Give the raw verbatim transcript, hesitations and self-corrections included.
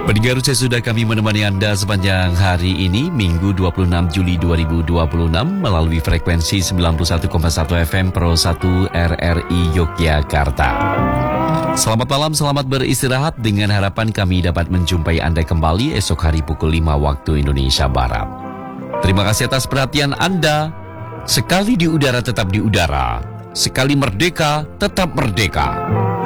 Pendengar, sudah kami menemani Anda sepanjang hari ini, Minggu dua puluh enam Juli dua ribu dua puluh enam, melalui frekuensi sembilan puluh satu koma satu F M Pro satu R R I Yogyakarta. Selamat malam, selamat beristirahat, dengan harapan kami dapat menjumpai Anda kembali esok hari pukul lima waktu Indonesia Barat. Terima kasih atas perhatian Anda. Sekali di udara tetap di udara, sekali merdeka tetap merdeka.